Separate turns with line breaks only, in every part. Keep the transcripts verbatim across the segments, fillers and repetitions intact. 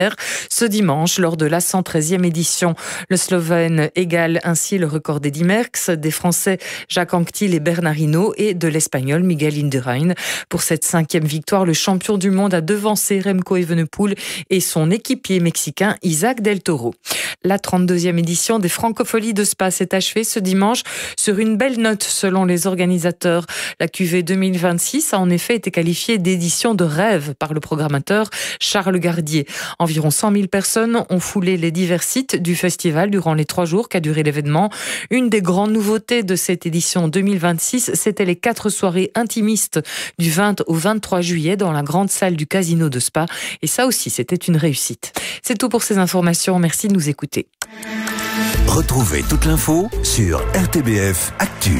ce dimanche lors de la cent treizième édition. Le Slovène égale ainsi le record d'Eddy Merckx, des Français Jacques Anquetil et Bernard Hinault et de l'Espagnol Miguel Indurain. Pour cette cinquième victoire, le champion du monde a devancé Remco Evenepoel et son équipier mexicain Isaac Del Toro. La trente-deuxième édition des Francopholies de Spa s'est achevée ce dimanche sur une belle note selon les organisateurs. La cuvée deux mille vingt-six a en effet été qualifiée d'édition de rêve par le programmateur Charles Gardier. Environ cent mille personnes ont foulé les divers sites du festival durant les trois jours qu'a duré l'événement. Une des grandes nouveautés de cette édition deux mille vingt-six, c'était les quatre soirées intimistes du vingt au vingt-trois juillet dans la grande salle du Casino de Spa. Et ça aussi, c'était une réussite. C'est tout pour ces informations. Merci de nous écouter.
Retrouvez toute l'info sur R T B F Actu.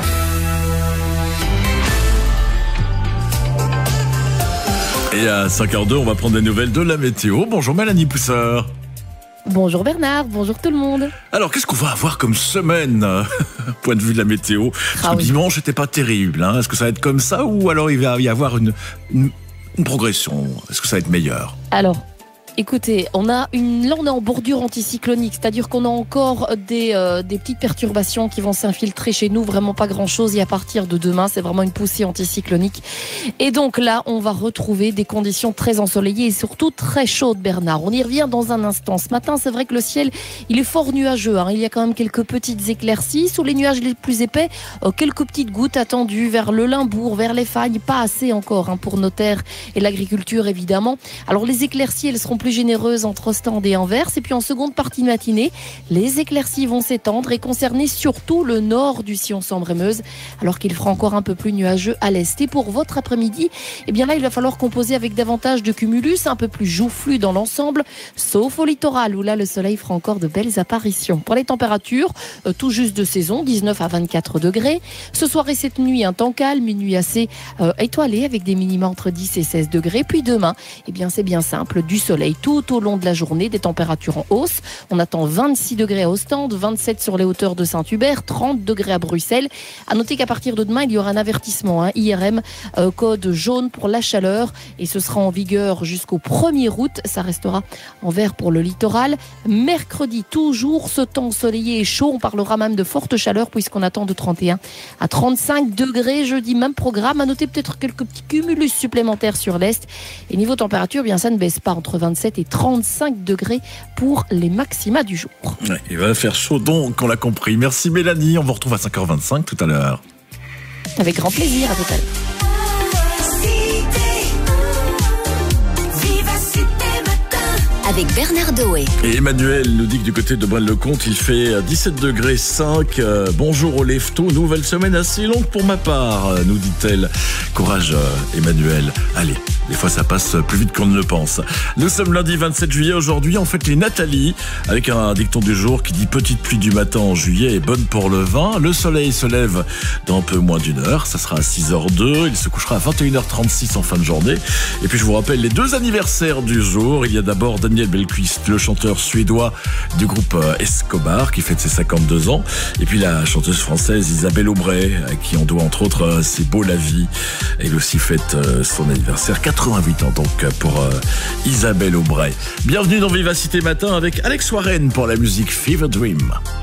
Et à cinq heures deux, on va prendre des nouvelles de la météo. Bonjour Mélanie Pousseur.
Bonjour Bernard, bonjour tout le monde.
Alors, qu'est-ce qu'on va avoir comme semaine, point de vue de la météo? Parce
Ah
que
oui.
dimanche, c'était pas terrible. Hein. Est-ce que ça va être comme ça ou alors il va y avoir une, une, une progression? Est-ce que ça va être meilleur?
Alors, écoutez, on a une, là on est en bordure anticyclonique, c'est-à-dire qu'on a encore des, euh, des petites perturbations qui vont s'infiltrer chez nous, vraiment pas grand-chose. Et à partir de demain, c'est vraiment une poussée anticyclonique. Et donc là, on va retrouver des conditions très ensoleillées et surtout très chaudes, Bernard. On y revient dans un instant. Ce matin, c'est vrai que le ciel, il est fort nuageux. Hein. Il y a quand même quelques petites éclaircies. Sous les nuages les plus épais, euh, quelques petites gouttes attendues vers le Limbourg, vers les Fagnes. Pas assez encore hein, pour nos terres et l'agriculture, évidemment. Alors les éclaircies, elles seront plus généreuses entre Ostende et Anvers. Et puis en seconde partie de matinée, les éclaircies vont s'étendre et concerner surtout le nord du sillon Sambre-et-Meuse, alors qu'il fera encore un peu plus nuageux à l'est. Et pour votre après-midi, eh bien là, il va falloir composer avec davantage de cumulus, un peu plus joufflu dans l'ensemble, sauf au littoral où là, le soleil fera encore de belles apparitions. Pour les températures, euh, tout juste de saison, dix-neuf à vingt-quatre degrés. Ce soir et cette nuit, un temps calme, une nuit assez euh, étoilée avec des minima entre dix et seize degrés. Puis demain, eh bien c'est bien simple, du soleil tout au long de la journée, des températures en hausse. On attend vingt-six degrés à Ostende, vingt-sept sur les hauteurs de Saint-Hubert, trente degrés à Bruxelles. À noter qu'à partir de demain, il y aura un avertissement, hein, I R M, euh, code jaune pour la chaleur, et ce sera en vigueur jusqu'au premier août. Ça restera en vert pour le littoral. Mercredi, toujours ce temps ensoleillé et chaud. On parlera même de forte chaleur puisqu'on attend de trente et un à trente-cinq degrés. Jeudi, même programme. À noter peut-être quelques petits cumulus supplémentaires sur l'est. Et niveau température, bien ça ne baisse pas, entre vingt-sept et trente-cinq degrés pour les maxima du jour.
Ouais, il va faire chaud donc, on l'a compris. Merci Mélanie, on vous retrouve à cinq heures vingt-cinq tout à l'heure.
Avec grand plaisir, à tout à l'heure.
Avec Bernard Doé.
Et Emmanuel nous dit que du côté de Braine-le-Comte, il fait dix-sept degrés cinq. Euh, bonjour au lefto, nouvelle semaine assez longue pour ma part, euh, nous dit-elle. Courage euh, Emmanuel. Allez, des fois ça passe plus vite qu'on ne le pense. Nous sommes lundi vingt-sept juillet aujourd'hui, on fête les Nathalie, avec un dicton du jour qui dit petite pluie du matin en juillet est bonne pour le vin. Le soleil se lève dans un peu moins d'une heure, ça sera à six heures deux, il se couchera à vingt et une heures trente-six en fin de journée. Et puis je vous rappelle les deux anniversaires du jour. Il y a d'abord Daniel Bellquist, le chanteur suédois du groupe Escobar, qui fête ses cinquante-deux ans. Et puis la chanteuse française Isabelle Aubray, à qui on doit entre autres C'est beau la vie. Elle aussi fête son anniversaire, quatre-vingt-huit ans donc pour Isabelle Aubray. Bienvenue dans Vivacité Matin avec Alex Warren pour la musique Fever Dream.